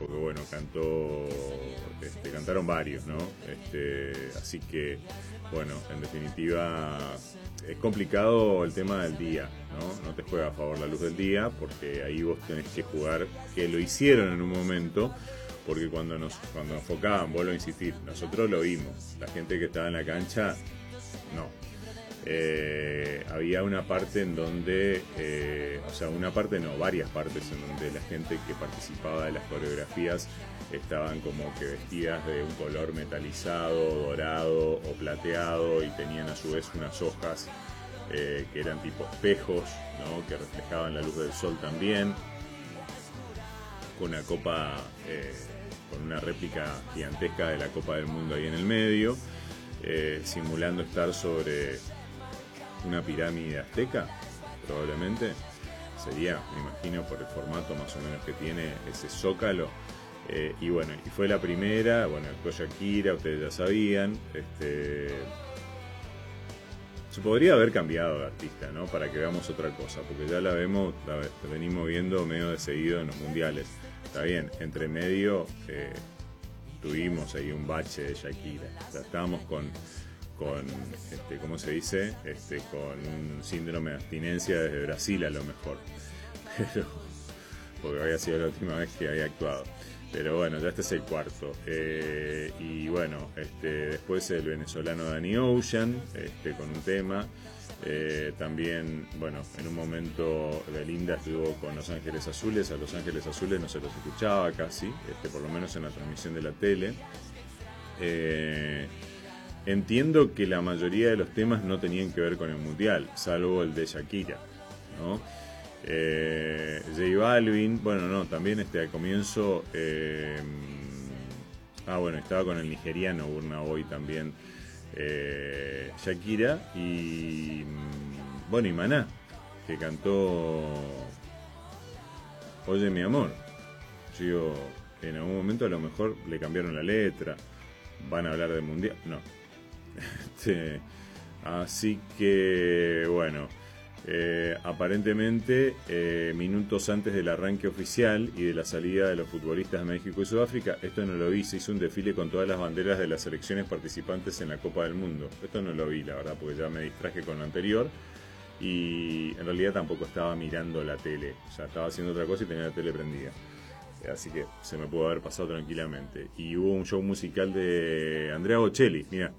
porque bueno, cantaron varios, ¿no? Así que, bueno, en definitiva, es complicado el tema del día, ¿no? No te juega a favor la luz del día, porque ahí vos tenés que jugar, que lo hicieron en un momento, porque cuando nos enfocaban, vuelvo a insistir, nosotros lo vimos, la gente que estaba en la cancha, no. Había una parte en donde, una parte no, varias partes en donde la gente que participaba de las coreografías estaban como que vestidas de un color metalizado, dorado o plateado, y tenían a su vez unas hojas que eran tipo espejos, ¿no? Que reflejaban la luz del sol también, con una copa, con una réplica gigantesca de la Copa del Mundo ahí en el medio, simulando estar sobre una pirámide azteca, probablemente sería, me imagino, por el formato más o menos que tiene ese zócalo. Y bueno, y fue la primera, bueno, actuó Shakira, ustedes ya sabían. Se podría haber cambiado de artista, ¿no? Para que veamos otra cosa, porque ya la venimos viendo medio de seguido en los mundiales. Está bien, entre medio tuvimos ahí un bache de Shakira. Ya estábamos con ¿cómo se dice? Con un síndrome de abstinencia desde Brasil a lo mejor. Pero, porque había sido la última vez que había actuado. Pero bueno, ya este es el cuarto. Y bueno, después el venezolano Danny Ocean, con un tema. También, bueno, en un momento Belinda estuvo con Los Ángeles Azules. A Los Ángeles Azules no se los escuchaba casi, por lo menos en la transmisión de la tele. Entiendo que la mayoría de los temas no tenían que ver con el mundial, salvo el de Shakira, ¿no? J Balvin, bueno, no, también al comienzo, bueno, estaba con el nigeriano Burna Boy también, Shakira y, bueno, y Maná, que cantó Oye mi amor. Yo, en algún momento a lo mejor le cambiaron la letra, van a hablar del mundial, no. Así que bueno, aparentemente minutos antes del arranque oficial y de la salida de los futbolistas de México y Sudáfrica, esto no lo vi, se hizo un desfile con todas las banderas de las selecciones participantes en la Copa del Mundo. Esto no lo vi, la verdad, porque ya me distraje con lo anterior y en realidad tampoco estaba mirando la tele, o sea, estaba haciendo otra cosa y tenía la tele prendida. Así que se me pudo haber pasado tranquilamente. Y hubo un show musical de Andrea Bocelli, mira,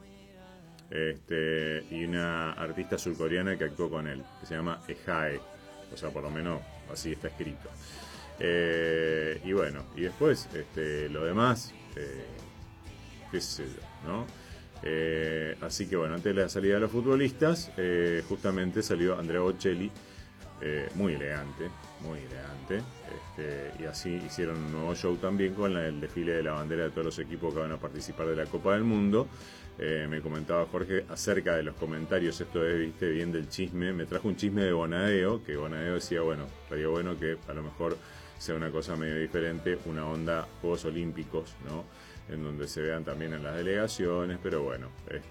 y una artista surcoreana que actuó con él, que se llama Ehae, o sea, por lo menos así está escrito. Y bueno, y después lo demás, qué sé yo, ¿no? Así que bueno, antes de la salida de los futbolistas, justamente salió Andrea Bocelli, muy elegante, muy elegante. Y así hicieron un nuevo show también con el desfile de la bandera de todos los equipos que van a participar de la Copa del Mundo. Me comentaba Jorge acerca de los comentarios, esto es, viste, bien del chisme. Me trajo un chisme de Bonadeo, que Bonadeo decía, bueno, estaría bueno que a lo mejor sea una cosa medio diferente, una onda Juegos Olímpicos, ¿no? En donde se vean también en las delegaciones, pero bueno,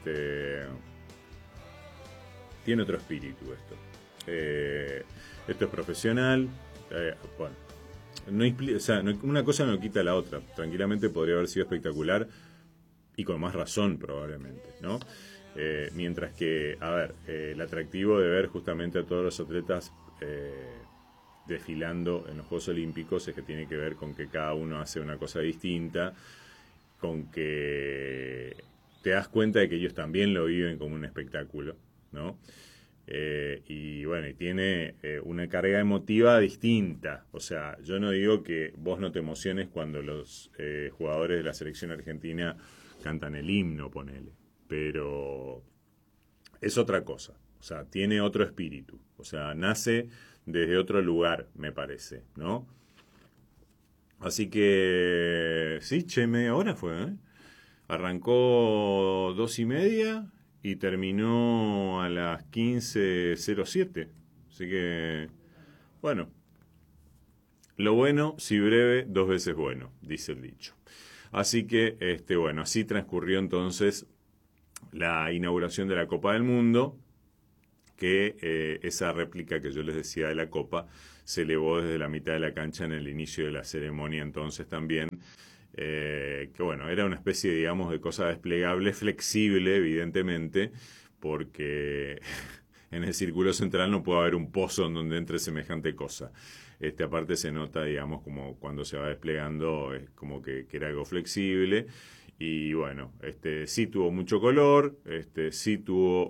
tiene otro espíritu esto. Esto es profesional, bueno, una cosa no quita la otra. Tranquilamente podría haber sido espectacular y con más razón probablemente, ¿no? Mientras que, a ver, el atractivo de ver justamente a todos los atletas desfilando en los Juegos Olímpicos es que tiene que ver con que cada uno hace una cosa distinta, con que te das cuenta de que ellos también lo viven como un espectáculo, ¿no? Y bueno, y tiene una carga emotiva distinta. O sea, yo no digo que vos no te emociones cuando los jugadores de la selección argentina cantan el himno, ponele, pero es otra cosa. O sea, tiene otro espíritu. O sea, nace desde otro lugar, me parece, ¿no? Así que sí, media hora fue, ¿eh? Arrancó 2:30 y terminó a las 15:07. Así que, bueno, lo bueno, si breve, 2 veces bueno, dice el dicho. Así que, bueno, así transcurrió entonces la inauguración de la Copa del Mundo, que esa réplica que yo les decía de la copa se elevó desde la mitad de la cancha en el inicio de la ceremonia entonces también, que bueno, era una especie, digamos, de cosa desplegable, flexible, evidentemente, porque en el círculo central no puede haber un pozo en donde entre semejante cosa. Aparte se nota, digamos, como cuando se va desplegando, es como que era algo flexible. Y bueno, sí tuvo mucho color, sí tuvo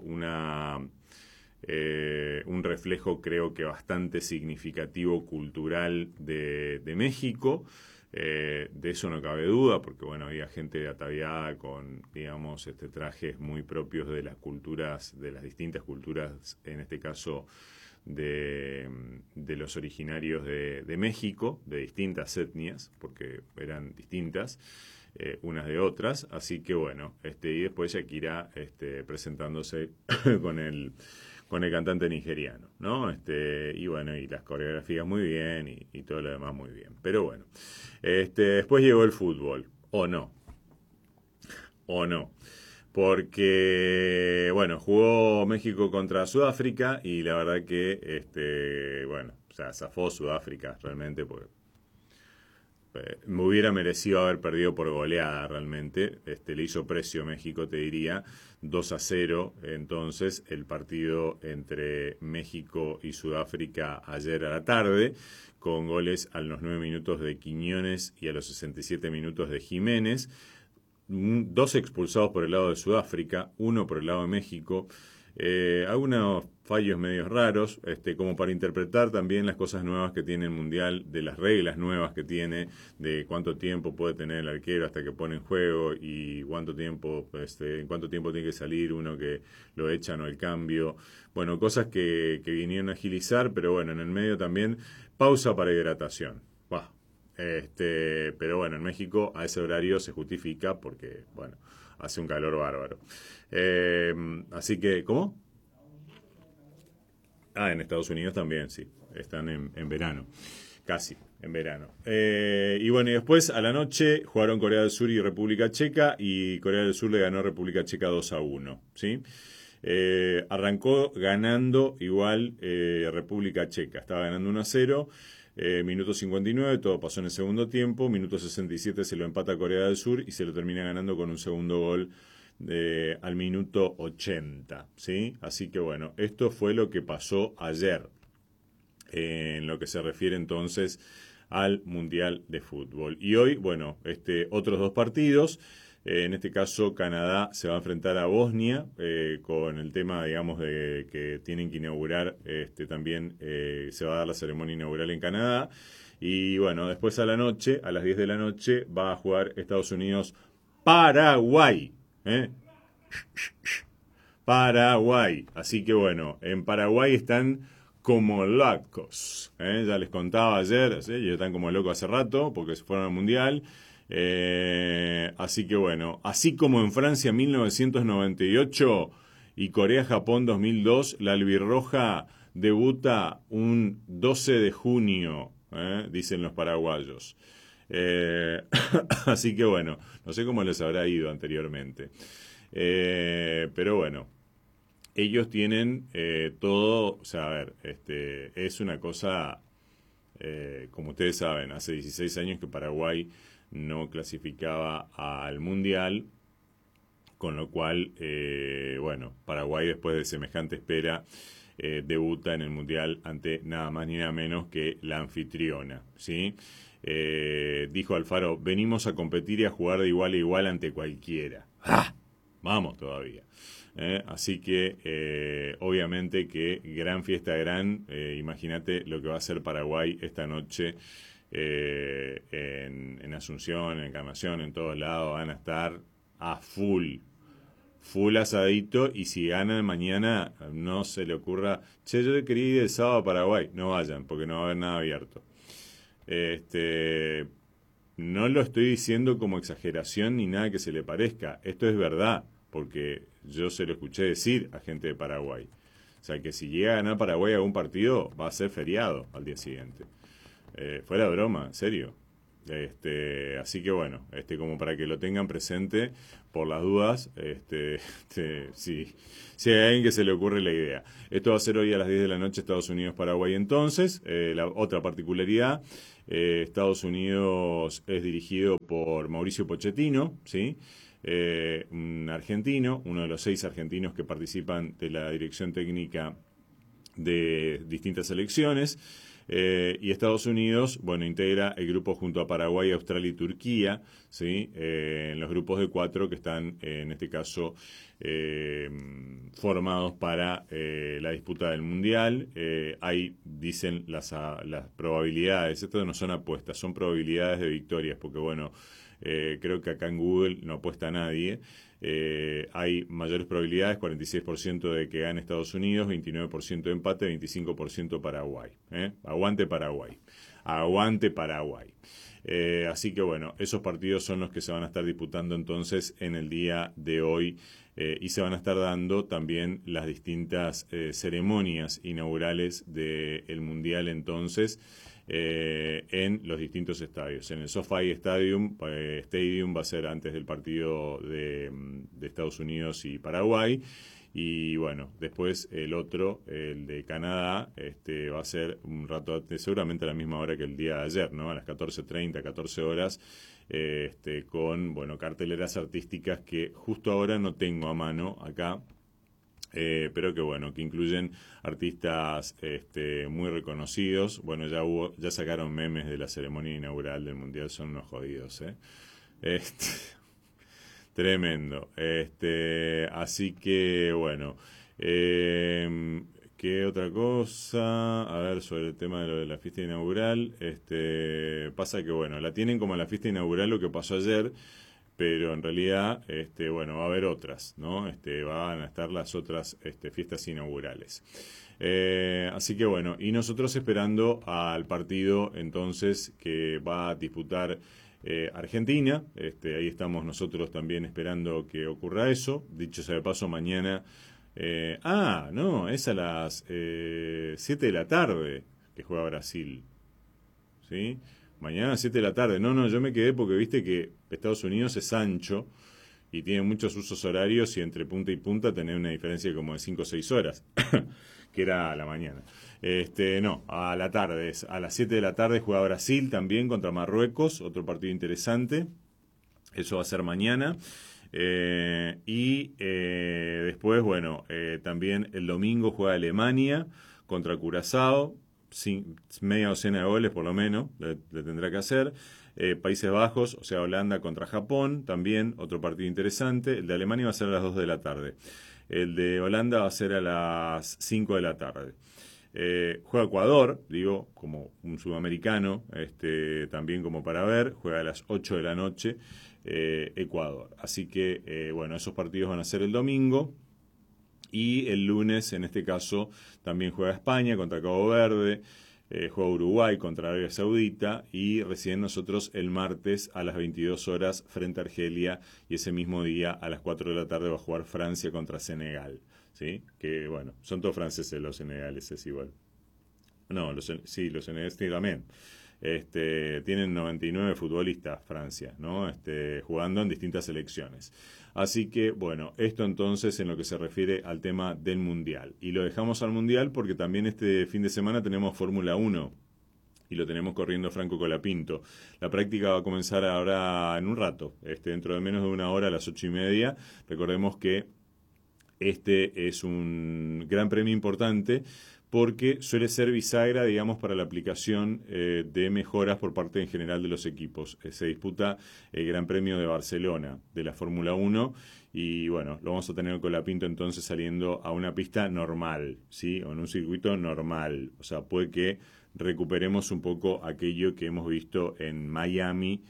un reflejo creo que bastante significativo cultural de México. De eso no cabe duda, porque bueno, había gente ataviada con, digamos, trajes muy propios de las culturas, de las distintas culturas, en este caso de los originarios de México, de distintas etnias, porque eran distintas unas de otras, así que bueno, y después Shakira presentándose con el cantante nigeriano, ¿no? Y bueno, y las coreografías muy bien y todo lo demás muy bien. Pero bueno, después llegó el fútbol, o no, porque, bueno, jugó México contra Sudáfrica y la verdad que, bueno, o sea, zafó Sudáfrica realmente porque me hubiera merecido haber perdido por goleada realmente. Le hizo precio México, te diría, 2-0. Entonces, el partido entre México y Sudáfrica ayer a la tarde, con goles a los 9 minutos de Quiñones y a los 67 minutos de Jiménez. 2 expulsados por el lado de Sudáfrica, 1 por el lado de México. Algunos fallos medios raros, como para interpretar también las cosas nuevas que tiene el Mundial, de las reglas nuevas que tiene, de cuánto tiempo puede tener el arquero hasta que pone en juego y cuánto tiempo, en cuánto tiempo tiene que salir uno que lo echan o el cambio. Bueno, cosas que vinieron a agilizar, pero bueno, en el medio también pausa para hidratación. Bah. Pero bueno, en México a ese horario se justifica porque, bueno, hace un calor bárbaro. Así que, ¿cómo? En Estados Unidos también, sí. Están en verano. Casi, en verano. Y bueno, y después a la noche jugaron Corea del Sur y República Checa y Corea del Sur le ganó a República Checa 2-1, ¿sí? Arrancó ganando igual República Checa. Estaba ganando 1-0. Minuto 59, todo pasó en el segundo tiempo. Minuto 67 se lo empata Corea del Sur y se lo termina ganando con un segundo gol al minuto 80, ¿sí? Así que bueno, esto fue lo que pasó ayer en lo que se refiere entonces al Mundial de Fútbol. Y hoy, bueno, otros 2 partidos. En este caso, Canadá se va a enfrentar a Bosnia con el tema, digamos, de que tienen que inaugurar, también se va a dar la ceremonia inaugural en Canadá. Y bueno, después a la noche, a las 10 de la noche, va a jugar Estados Unidos-Paraguay. Paraguay. Así que bueno, en Paraguay están como locos. Ya les contaba ayer, ¿sí? Ellos están como locos hace rato porque se fueron al Mundial. Así que bueno, así como en Francia 1998 y Corea-Japón 2002, la albirroja debuta un 12 de junio, dicen los paraguayos. Así que bueno, no sé cómo les habrá ido anteriormente. Pero bueno, ellos tienen todo, o sea, a ver, es una cosa, como ustedes saben, hace 16 años que Paraguay no clasificaba al Mundial, con lo cual, bueno, Paraguay después de semejante espera debuta en el Mundial ante nada más ni nada menos que la anfitriona, ¿sí? Dijo Alfaro, venimos a competir y a jugar de igual a igual ante cualquiera. ¡Ah! Vamos todavía. Así que obviamente que gran fiesta, imagínate lo que va a hacer Paraguay esta noche en Asunción, en Encarnación, en todos lados, van a estar a full asadito, y si ganan mañana no se le ocurra, che, yo quería ir el sábado a Paraguay, no vayan porque no va a haber nada abierto. No lo estoy diciendo como exageración ni nada que se le parezca, esto es verdad, porque yo se lo escuché decir a gente de Paraguay. O sea, que si llega a ganar Paraguay algún partido, va a ser feriado al día siguiente. Fuera de broma, en serio. Así que bueno, como para que lo tengan presente por las dudas, si hay alguien que se le ocurre la idea. Esto va a ser hoy a las 10 de la noche, Estados Unidos-Paraguay. Entonces, la otra particularidad, Estados Unidos es dirigido por Mauricio Pochettino, ¿sí? Un argentino, uno de los 6 argentinos que participan de la dirección técnica de distintas selecciones. Y Estados Unidos, bueno, integra el grupo junto a Paraguay, Australia y Turquía, ¿sí? En los grupos de 4 que están, en este caso, formados para la disputa del Mundial. Ahí dicen las probabilidades, esto no son apuestas, son probabilidades de victorias, porque bueno, creo que acá en Google no apuesta a nadie. Hay mayores probabilidades, 46% de que gane Estados Unidos, 29% de empate, 25% Paraguay. Aguante Paraguay. Aguante Paraguay. Así que bueno, esos partidos son los que se van a estar disputando entonces en el día de hoy y se van a estar dando también las distintas ceremonias inaugurales del Mundial entonces en los distintos estadios. En el SoFi Stadium va a ser antes del partido de Estados Unidos y Paraguay. Y bueno, después el otro, el de Canadá, va a ser un rato antes, seguramente a la misma hora que el día de ayer, ¿no? A las 14:30, 14 horas, con, bueno, carteleras artísticas que justo ahora no tengo a mano acá. Pero que bueno, que incluyen artistas muy reconocidos. Bueno, ya sacaron memes de la ceremonia inaugural del Mundial, son unos jodidos, tremendo. Así que bueno, ¿qué otra cosa? A ver, sobre el tema de lo de la fiesta inaugural, pasa que bueno, la tienen como la fiesta inaugural lo que pasó ayer, pero en realidad, bueno, va a haber otras, ¿no? Van a estar las otras fiestas inaugurales. Así que bueno, y nosotros esperando al partido entonces que va a disputar Argentina. Ahí estamos nosotros también esperando que ocurra eso. Dicho sea de paso, mañana... no, es a las 7 de la tarde que juega Brasil, ¿sí? Mañana a las 7 de la tarde. No, yo me quedé porque viste que Estados Unidos es ancho y tiene muchos usos horarios y entre punta y punta tenés una diferencia como de 5 o 6 horas, que era a la mañana. No, a la tarde, a las 7 de la tarde juega Brasil también contra Marruecos, otro partido interesante. Eso va a ser mañana. Después, bueno, también el domingo juega Alemania contra Curazao. Media docena de goles por lo menos le tendrá que hacer. Países Bajos, o sea, Holanda contra Japón, también otro partido interesante. El de Alemania va a ser a las 2 de la tarde. El de Holanda va a ser a las 5 de la tarde. Juega Ecuador, digo, como un sudamericano, también como para ver. Juega a las 8 de la noche Ecuador. Así que, bueno, esos partidos van a ser el domingo. Y el lunes, en este caso, también juega España contra Cabo Verde, juega Uruguay contra Arabia Saudita y recién nosotros el martes a las 22 horas frente a Argelia y ese mismo día a las 4 de la tarde va a jugar Francia contra Senegal, ¿sí? Que bueno, son todos franceses los senegaleses igual. No, los senegaleses también. Tienen 99 futbolistas Francia, ¿no? Jugando en distintas selecciones. Así que, bueno, esto entonces en lo que se refiere al tema del Mundial. Y lo dejamos al Mundial porque también este fin de semana tenemos Fórmula 1 y lo tenemos corriendo Franco Colapinto. La práctica va a comenzar ahora en un rato, dentro de menos de una hora a las 8:30. Recordemos que este es un gran premio importante porque suele ser bisagra, digamos, para la aplicación de mejoras por parte en general de los equipos. Se disputa el Gran Premio de Barcelona de la Fórmula 1 y, bueno, lo vamos a tener con Colapinto entonces saliendo a una pista normal, ¿sí? O en un circuito normal. O sea, puede que recuperemos un poco aquello que hemos visto en Miami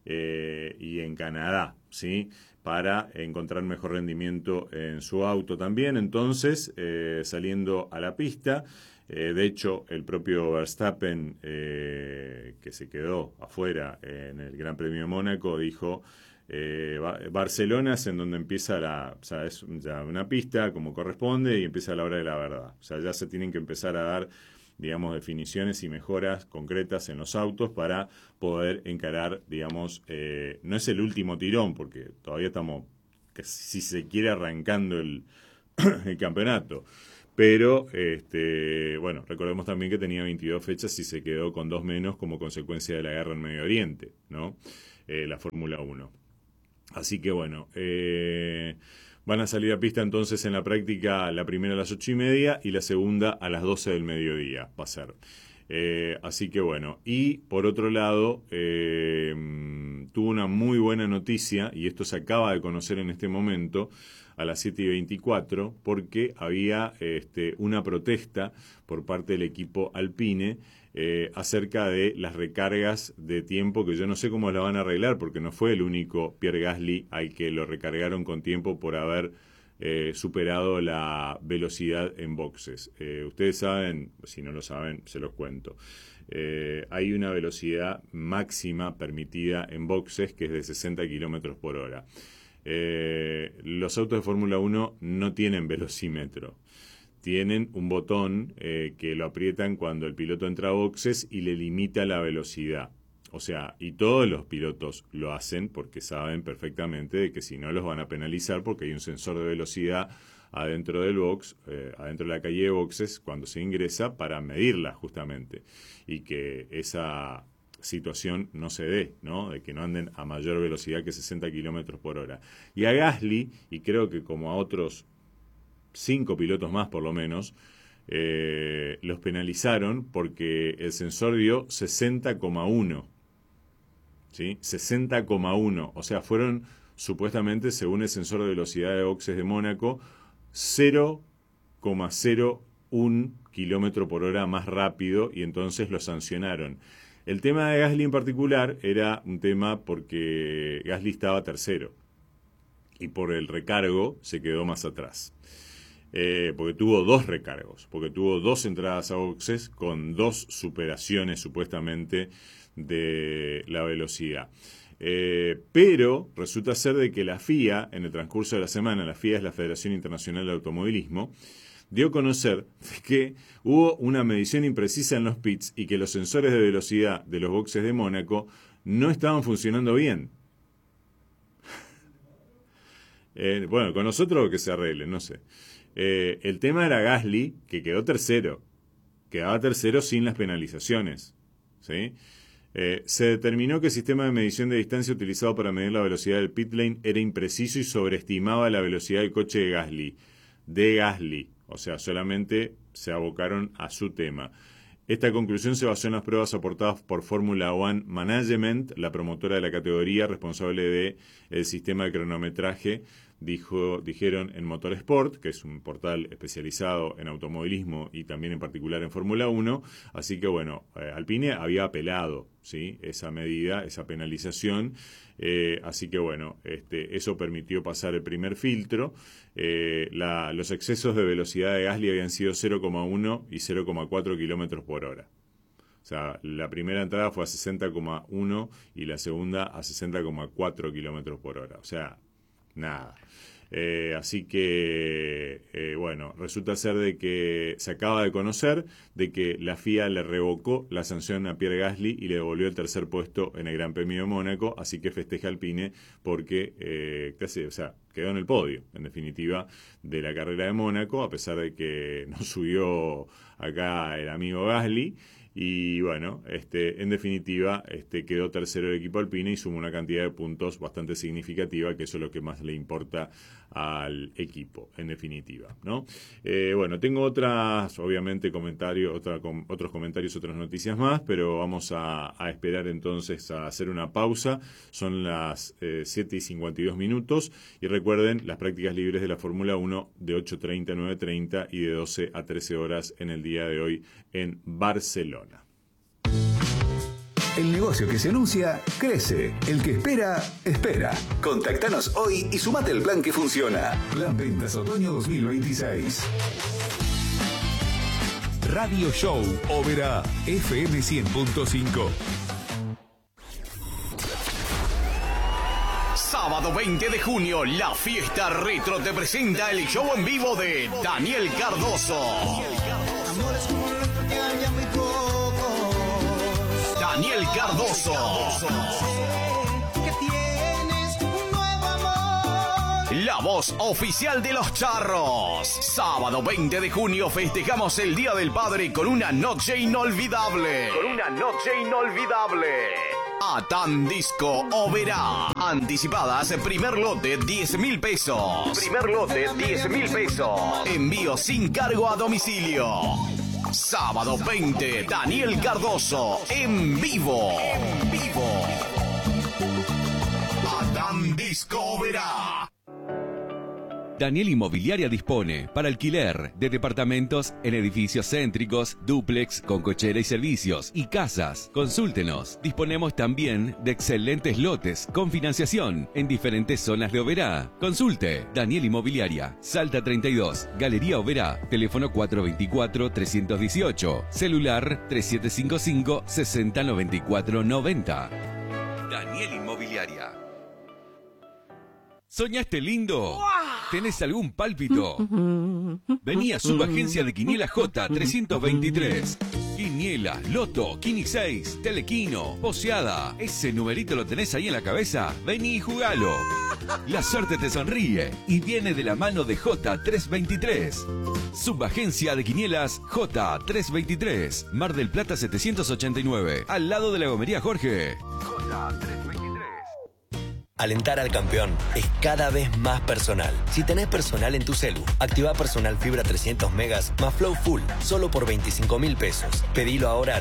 y en Canadá, ¿sí? Para encontrar mejor rendimiento en su auto también. Entonces, saliendo a la pista, de hecho, el propio Verstappen, que se quedó afuera en el Gran Premio de Mónaco, dijo, Barcelona es en donde empieza o sea, es ya una pista como corresponde y empieza la hora de la verdad. O sea, ya se tienen que empezar a dar digamos, definiciones y mejoras concretas en los autos para poder encarar, digamos, no es el último tirón, porque todavía estamos, si se quiere, arrancando el campeonato. Pero, bueno, recordemos también que tenía 22 fechas y se quedó con 2 menos como consecuencia de la guerra en Medio Oriente, ¿no? La Fórmula 1. Así que, bueno, van a salir a pista entonces en la práctica la primera a las 8:30 y la segunda a las 12 del mediodía, va a ser. Así que, bueno, y por otro lado, tuvo una muy buena noticia, y esto se acaba de conocer en este momento, a las 7:24, porque había una protesta por parte del equipo Alpine acerca de las recargas de tiempo, que yo no sé cómo la van a arreglar, porque no fue el único Pierre Gasly al que lo recargaron con tiempo por haber superado la velocidad en boxes. Ustedes saben, si no lo saben, se los cuento. Hay una velocidad máxima permitida en boxes que es de 60 kilómetros por hora. Los autos de Fórmula 1 no tienen velocímetro. Tienen un botón que lo aprietan cuando el piloto entra a boxes y le limita la velocidad. O sea, y todos los pilotos lo hacen porque saben perfectamente de que si no los van a penalizar, porque hay un sensor de velocidad adentro del box, adentro de la calle de boxes, cuando se ingresa, para medirla justamente. Y que esa situación no se dé, ¿no? De que no anden a mayor velocidad que 60 kilómetros por hora. Y a Gasly, y creo que como a otros 5 pilotos más por lo menos, los penalizaron porque el sensor dio 60,1. ¿Sí? 60,1. O sea, fueron supuestamente, según el sensor de velocidad de boxes de Mónaco, 0,01 kilómetro por hora más rápido, y entonces lo sancionaron. El tema de Gasly en particular era un tema porque Gasly estaba tercero y por el recargo se quedó más atrás. Porque tuvo 2 recargos, porque tuvo 2 entradas a boxes con 2 superaciones supuestamente de la velocidad. Pero resulta ser de que la FIA, en el transcurso de la semana, la FIA es la Federación Internacional de Automovilismo, dio a conocer que hubo una medición imprecisa en los pits y que los sensores de velocidad de los boxes de Mónaco no estaban funcionando bien. Bueno, con nosotros que se arreglen, no sé. El tema era Gasly, que quedó tercero. Quedaba tercero sin las penalizaciones, ¿sí? Se determinó que el sistema de medición de distancia utilizado para medir la velocidad del pit lane era impreciso y sobreestimaba la velocidad del coche de Gasly. O sea, solamente se abocaron a su tema. Esta conclusión se basó en las pruebas aportadas por Formula One Management, la promotora de la categoría responsable del sistema de cronometraje, dijeron en Motorsport, que es un portal especializado en automovilismo y también en particular en Fórmula 1. Así que bueno, Alpine había apelado, ¿sí?, esa medida, esa penalización. Así que bueno, eso permitió pasar el primer filtro. Los excesos de velocidad de Gasly habían sido 0,1 y 0,4 kilómetros por hora. O sea, la primera entrada fue a 60,1 y la segunda a 60,4 kilómetros por hora. O sea, nada. Así que, bueno, resulta ser de que se acaba de conocer de que la FIA le revocó la sanción a Pierre Gasly y le devolvió el tercer puesto en el Gran Premio de Mónaco, así que festeja Alpine porque casi, o sea, quedó en el podio, en definitiva, de la carrera de Mónaco, a pesar de que no subió acá el amigo Gasly. Y bueno, en definitiva, quedó tercero el equipo Alpine y sumó una cantidad de puntos bastante significativa, que eso es lo que más le importa al equipo, en definitiva, ¿no? Bueno, tengo otras, obviamente, otros comentarios, otras noticias más, pero vamos a esperar entonces a hacer una pausa. Son las 7:52 minutos. Y recuerden, las prácticas libres de la Fórmula 1 de 8:30 a 9:30 y de 12 a 13 horas en el día de hoy en Barcelona. El negocio que se anuncia, crece. El que espera, espera. Contactanos hoy y sumate al plan que funciona. Plan Ventas Otoño 2026. Radio Show Ópera FM 100.5. Sábado 20 de junio, la Fiesta Retro te presenta el show en vivo de Daniel Cardoso. Daniel Cardoso. La voz oficial de los charros. Sábado 20 de junio festejamos el Día del Padre con una noche inolvidable. Atan Disco Oberá. Anticipadas, primer lote 10.000 pesos. Envío sin cargo a domicilio. Sábado 20, Daniel Cardoso en vivo. Atan Disco Oberá. Daniel Inmobiliaria dispone para alquiler de departamentos en edificios céntricos, dúplex con cochera y servicios y casas. Consúltenos. Disponemos también de excelentes lotes con financiación en diferentes zonas de Oberá. Consulte. Daniel Inmobiliaria, Salta 32, Galería Oberá, teléfono 424-318, celular 3755-609490. Daniel Inmobiliaria. ¿Soñaste lindo? ¿Tenés algún pálpito? Vení a Subagencia de Quiniela J323. Quinielas, Loto, Quini 6, Telequino, Poseada. ¿Ese numerito lo tenés ahí en la cabeza? Vení y jugalo. La suerte te sonríe y viene de la mano de J323. Subagencia de Quinielas J323. Mar del Plata 789. Al lado de la gomería Jorge. J323. Alentar al campeón es cada vez más personal. Si tenés personal en tu celu, activa Personal Fibra 300 megas más Flow Full, solo por 25.000 pesos. Pedilo ahora al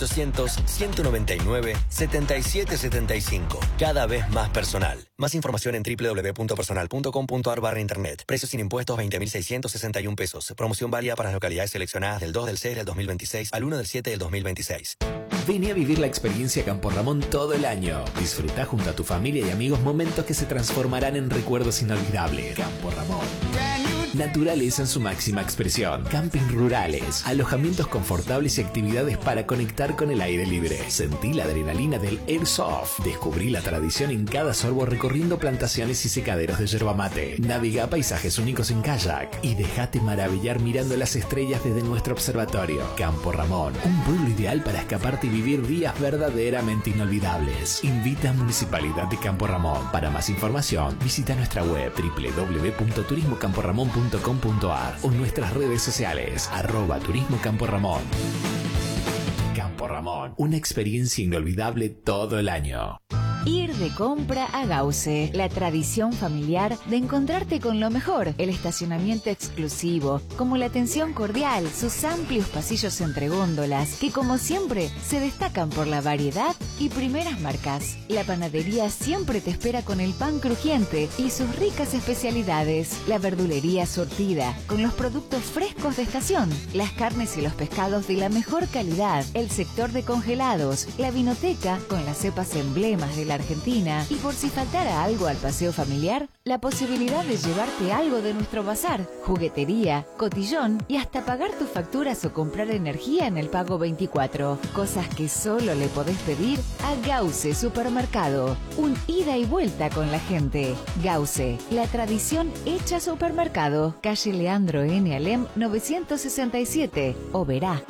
0800-199-7775. Cada vez más personal. Más información en www.personal.com.ar/internet. Precios sin impuestos 20.661 pesos. Promoción válida para las localidades seleccionadas del 2 del 6 del 2026 al 1 del 7 del 2026. Vení a vivir la experiencia Campo Ramón todo el año. Disfruta junto a tu familia y amigos momentos que se transformarán en recuerdos inolvidables. Campo Ramón. Naturaleza en su máxima expresión. Camping rurales, alojamientos confortables y actividades para conectar con el aire libre. Sentí la adrenalina del Airsoft. Descubrí la tradición en cada sorbo recorriendo plantaciones y secaderos de yerba mate. Navega paisajes únicos en kayak y déjate maravillar mirando las estrellas desde nuestro observatorio. Campo Ramón, un pueblo ideal para escaparte y vivir días verdaderamente inolvidables. Invita a Municipalidad de Campo Ramón. Para más información, visita nuestra web www.turismocamporamon.com.ar o nuestras redes sociales @Turismo Campo Ramón. Campo Ramón, una experiencia inolvidable todo el año. Ir de compra a Gause, la tradición familiar de encontrarte con lo mejor, el estacionamiento exclusivo, como la atención cordial, sus amplios pasillos entre góndolas, que como siempre se destacan por la variedad y primeras marcas. La panadería siempre te espera con el pan crujiente y sus ricas especialidades, la verdulería surtida, con los productos frescos de estación, las carnes y los pescados de la mejor calidad, el sector de congelados, la vinoteca con las cepas emblemas de la Argentina y por si faltara algo al paseo familiar, la posibilidad de llevarte algo de nuestro bazar, juguetería, cotillón y hasta pagar tus facturas o comprar energía en el pago 24. Cosas que solo le podés pedir a Gause Supermercado. Un ida y vuelta con la gente. Gause, la tradición hecha supermercado. Calle Leandro N. Alem 967, Oberá.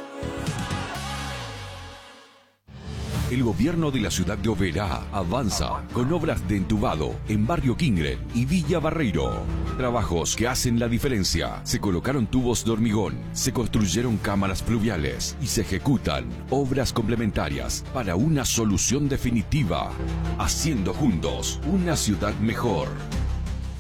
El gobierno de la ciudad de Oberá avanza con obras de entubado en Barrio Quingren y Villa Barreiro. Trabajos que hacen la diferencia. Se colocaron tubos de hormigón, se construyeron cámaras pluviales y se ejecutan obras complementarias para una solución definitiva. Haciendo juntos una ciudad mejor.